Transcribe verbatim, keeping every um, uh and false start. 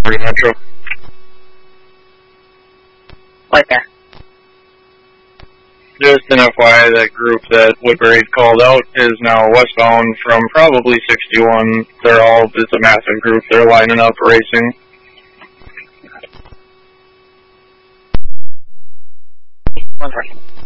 Woodbury Metro. Right there. Just an F Y I, that group that Woodbury called out is now westbound from probably sixty-one. They're all, it's a massive group. They're lining up, racing. One three.